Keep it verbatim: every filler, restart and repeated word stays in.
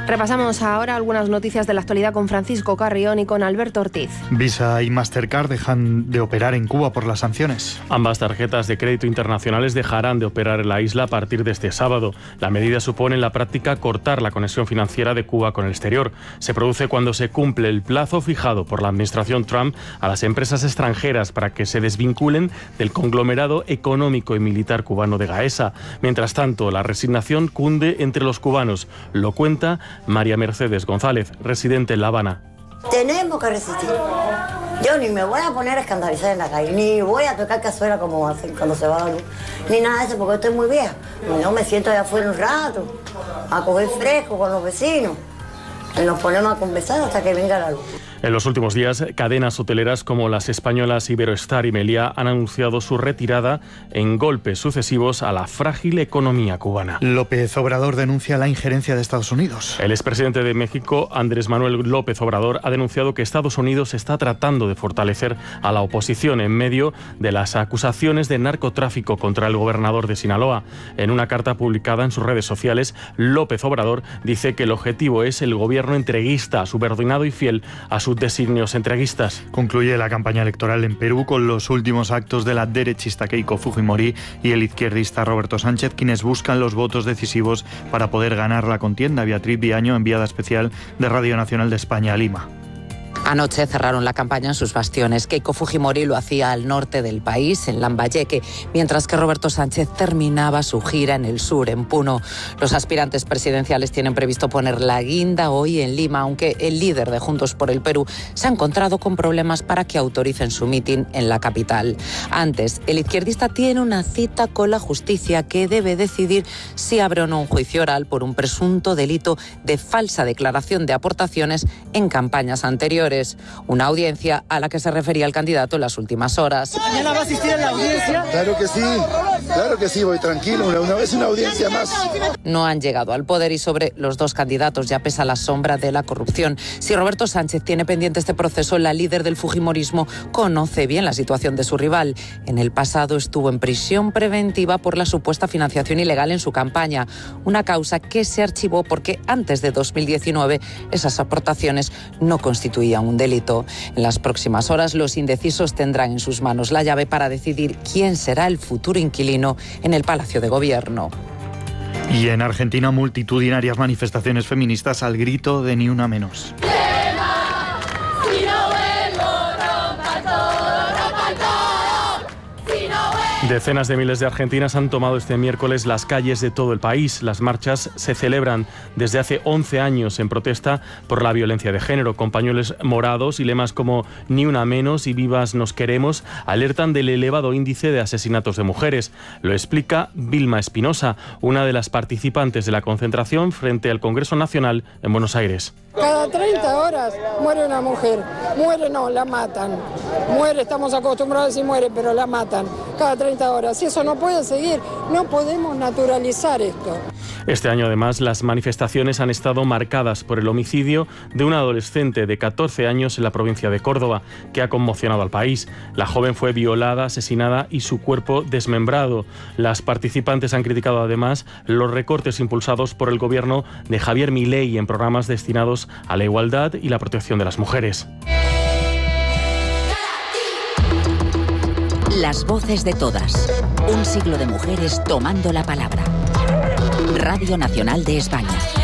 Repasamos ahora algunas noticias de la actualidad con Francisco Carrión y con Alberto Ortiz. Visa y Mastercard dejan de operar en Cuba por las sanciones. Ambas tarjetas de crédito internacionales dejarán de operar en la isla a partir de este sábado. La medida supone en la práctica cortar la conexión financiera de Cuba con el exterior. Se produce cuando se cumple el plazo fijado por la administración Trump a las empresas extranjeras para que se desvinculen del conglomerado económico y militar cubano de Gaesa. Mientras tanto, la resignación cunde entre los cubanos. Lo cuenta María Mercedes González, residente en La Habana. Tenemos que resistir. Yo ni me voy a poner a escandalizar en la calle, ni voy a tocar cazuela como hacen cuando se va la luz, ni nada de eso, porque estoy muy vieja. No me siento allá afuera un rato, a coger fresco con los vecinos, y nos ponemos a conversar hasta que venga la luz. En los últimos días, cadenas hoteleras como las españolas Iberoestar y Meliá han anunciado su retirada en golpes sucesivos a la frágil economía cubana. López Obrador denuncia la injerencia de Estados Unidos. El expresidente de México, Andrés Manuel López Obrador, ha denunciado que Estados Unidos está tratando de fortalecer a la oposición en medio de las acusaciones de narcotráfico contra el gobernador de Sinaloa. En una carta publicada en sus redes sociales, López Obrador dice que el objetivo es el gobierno entreguista, subordinado y fiel a sus designios entreguistas. Concluye la campaña electoral en Perú con los últimos actos de la derechista Keiko Fujimori y el izquierdista Roberto Sánchez, quienes buscan los votos decisivos para poder ganar la contienda. Beatriz Viaño, enviada especial de Radio Nacional de España a Lima. Anoche cerraron la campaña en sus bastiones. Keiko Fujimori lo hacía al norte del país, en Lambayeque, mientras que Roberto Sánchez terminaba su gira en el sur, en Puno. Los aspirantes presidenciales tienen previsto poner la guinda hoy en Lima, aunque el líder de Juntos por el Perú se ha encontrado con problemas para que autoricen su mitin en la capital. Antes, el izquierdista tiene una cita con la justicia que debe decidir si abre o no un juicio oral por un presunto delito de falsa declaración de aportaciones en campañas anteriores. Una audiencia a la que se refería el candidato en las últimas horas. ¿Mañana va a asistir a la audiencia? Claro que sí, claro que sí, voy tranquilo, una, una vez una audiencia más. No han llegado al poder y sobre los dos candidatos ya pesa la sombra de la corrupción. Si Roberto Sánchez tiene pendiente este proceso, la líder del fujimorismo conoce bien la situación de su rival. En el pasado estuvo en prisión preventiva por la supuesta financiación ilegal en su campaña, una causa que se archivó porque antes de dos mil diecinueve esas aportaciones no constituían un delito. En las próximas horas, los indecisos tendrán en sus manos la llave para decidir quién será el futuro inquilino en el Palacio de Gobierno. Y en Argentina, multitudinarias manifestaciones feministas al grito de ni una menos. Decenas de miles de argentinas han tomado este miércoles las calles de todo el país. Las marchas se celebran desde hace once años en protesta por la violencia de género, con pañuelos morados y lemas como "Ni una menos" y "Vivas nos queremos" alertan del elevado índice de asesinatos de mujeres. Lo explica Vilma Espinosa, una de las participantes de la concentración frente al Congreso Nacional en Buenos Aires. Cada treinta horas muere una mujer. Muere no, la matan. Muere, estamos acostumbrados a decir muere, pero la matan. Cada treinta horas. Y eso no puede seguir. No podemos naturalizar esto. Este año, además, las manifestaciones han estado marcadas por el homicidio de una adolescente de catorce años en la provincia de Córdoba, que ha conmocionado al país. La joven fue violada, asesinada y su cuerpo desmembrado. Las participantes han criticado, además, los recortes impulsados por el gobierno de Javier Milei en programas destinados a la igualdad y la protección de las mujeres. Las voces de todas. Un siglo de mujeres tomando la palabra. Radio Nacional de España.